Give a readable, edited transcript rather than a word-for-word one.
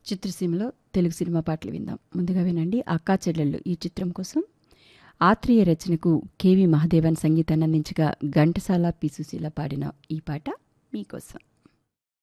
చిత్రసీమలో తెలుగు సినిమా పాటలు విందాం. ముందుగా వినండి అక్కా చెల్లెళ్ళు ఈ చిత్రం కోసం ఆత్రేయ రచనకు కెవి మహదేవన్ సంగీతాన్ని అందించగా ఘంటసాల పి సుశీల పాడిన ఈ పాట మీకోసం.